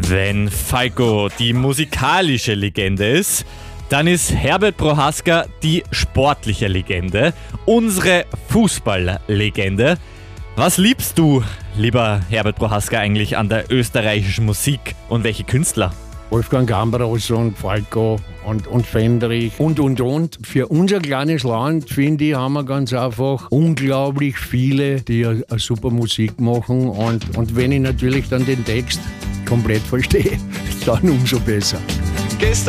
Wenn Falco die musikalische Legende ist, dann ist Herbert Prohaska die sportliche Legende, unsere Fußballlegende. Was liebst du, lieber Herbert Prohaska, eigentlich an der österreichischen Musik und welche Künstler? Wolfgang Ambros und Falco und Fendrich und. Für unser kleines Land, finde ich, haben wir ganz einfach unglaublich viele, die eine super Musik machen. Und wenn ich natürlich dann den Text komplett verstehe, dann umso besser.